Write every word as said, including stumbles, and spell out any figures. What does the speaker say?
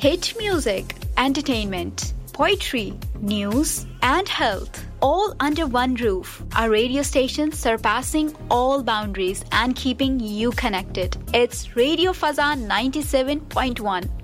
hit music, entertainment, poetry, news, and health, all under one roof. Our radio station surpassing all boundaries and keeping you connected. It's Radio Fazan ninety-seven point one,